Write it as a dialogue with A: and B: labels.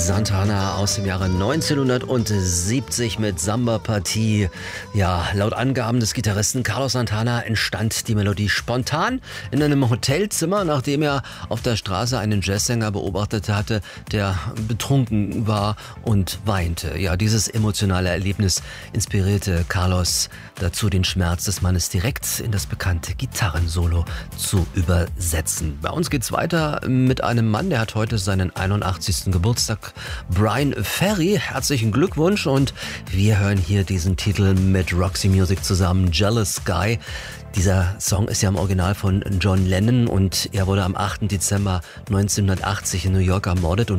A: Santana aus dem Jahre 1970 mit Samba-Partie. Ja, laut Angaben des Gitarristen Carlos Santana entstand die Melodie spontan in einem Hotelzimmer, nachdem er auf der Straße einen Jazzsänger beobachtet hatte, der betrunken war und weinte. Ja, dieses emotionale Erlebnis inspirierte Carlos dazu, den Schmerz des Mannes direkt in das bekannte Gitarrensolo zu übersetzen. Bei uns geht's weiter mit einem Mann, der hat heute seinen 81. Geburtstag. Bryan Ferry, herzlichen Glückwunsch, und wir hören hier diesen Titel mit Roxy Music zusammen, Jealous Guy. Dieser Song ist ja im Original von John Lennon und er wurde am 8. Dezember 1980 in New York ermordet. Und